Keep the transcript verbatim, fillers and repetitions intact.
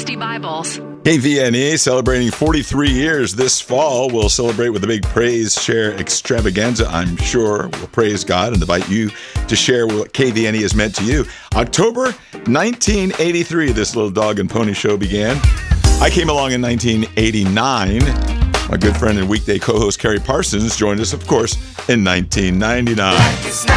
sixty Bibles. K V N E celebrating forty-three years this fall. We'll celebrate with a big Praise Share extravaganza, I'm sure. We'll praise God and invite you to share what K V N E has meant to you. October nineteen eighty-three, this little dog and pony show began. I came along in nineteen eighty-nine. My good friend and weekday co-host Carrie Parsons joined us, of course, in nineteen ninety-nine.